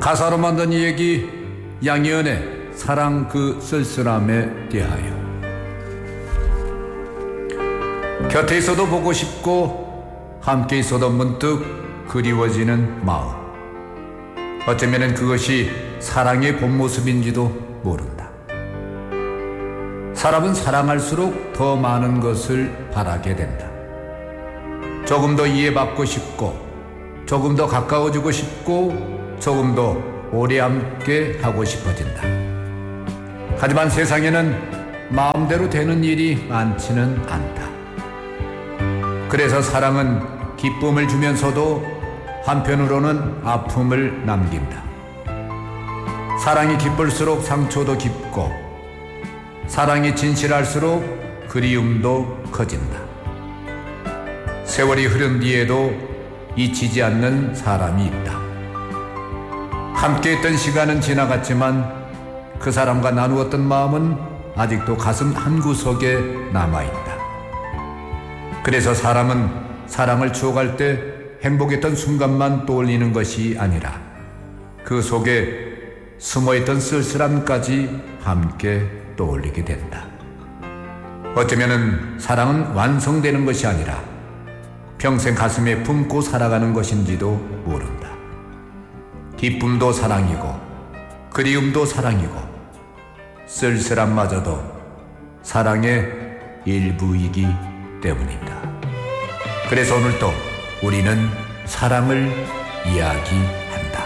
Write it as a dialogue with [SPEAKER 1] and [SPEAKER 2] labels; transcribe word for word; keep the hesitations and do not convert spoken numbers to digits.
[SPEAKER 1] 가사로 만든 이 얘기, 양희은의 사랑 그 쓸쓸함에 대하여. 곁에 있어도 보고 싶고 함께 있어도 문득 그리워지는 마음. 어쩌면 그것이 사랑의 본 모습인지도 모른다. 사람은 사랑할수록 더 많은 것을 바라게 된다. 조금 더 이해받고 싶고, 조금 더 가까워지고 싶고, 조금 더 오래 함께 하고 싶어진다. 하지만 세상에는 마음대로 되는 일이 많지는 않다. 그래서 사랑은 기쁨을 주면서도 한편으로는 아픔을 남긴다. 사랑이 기쁠수록 상처도 깊고, 사랑이 진실할수록 그리움도 커진다. 세월이 흐른 뒤에도 잊히지 않는 사람이 있다. 함께했던 시간은 지나갔지만 그 사람과 나누었던 마음은 아직도 가슴 한구석에 남아있다. 그래서 사람은 사랑을 추억할 때 행복했던 순간만 떠올리는 것이 아니라 그 속에 숨어있던 쓸쓸함까지 함께 떠올리게 된다. 어쩌면 사랑은 완성되는 것이 아니라 평생 가슴에 품고 살아가는 것인지도 모른다. 기쁨도 사랑이고 그리움도 사랑이고 쓸쓸함마저도 사랑의 일부이기 때문이다. 그래서 오늘도 우리는 사랑을 이야기합니다.